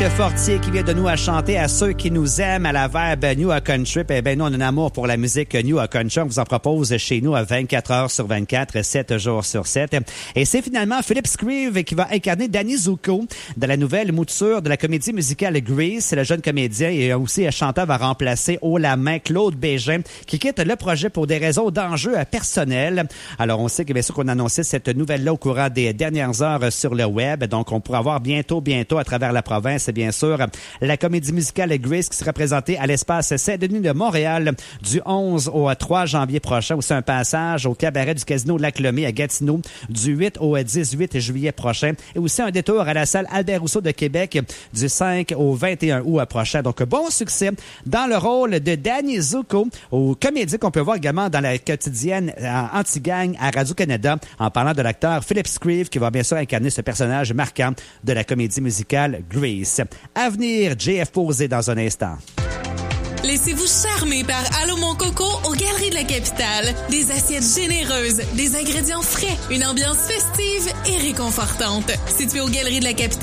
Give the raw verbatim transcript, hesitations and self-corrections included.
de Fortier qui vient de nous à chanter à ceux qui nous aiment à la verbe New à Country. Eh bien, nous, on a un amour pour la musique New à Country. On vous en propose chez nous à vingt-quatre heures sur vingt-quatre, sept jours sur sept. Et c'est finalement Philip Scrive qui va incarner Danny Zuko dans la nouvelle mouture de la comédie musicale Grease. Le jeune comédien et aussi chanteur va remplacer haut la main Claude Bégin qui quitte le projet pour des raisons d'enjeux personnels. Alors, on sait que bien sûr qu'on a annoncé cette nouvelle-là au courant des dernières heures sur le web. Donc, on pourra voir bientôt, bientôt à travers la province, bien sûr, la comédie musicale Grease qui sera présentée à l'espace Saint-Denis de Montréal du onze au trois janvier prochain. Aussi un passage au cabaret du Casino Lac-Lemay à Gatineau du huit au dix-huit juillet prochain. Et aussi un détour à la salle Albert Rousseau de Québec du cinq au vingt et un août prochain. Donc, bon succès dans le rôle de Danny Zuko, au comédien qu'on peut voir également dans la quotidienne Anti-Gang à Radio-Canada, en parlant de l'acteur Philip Scrive qui va bien sûr incarner ce personnage marquant de la comédie musicale Grease. À venir, J F Posé dans un instant. Laissez-vous charmer par Allô Mon Coco aux Galeries de la Capitale. Des assiettes généreuses, des ingrédients frais, une ambiance festive et réconfortante. Situé aux Galeries de la Capitale,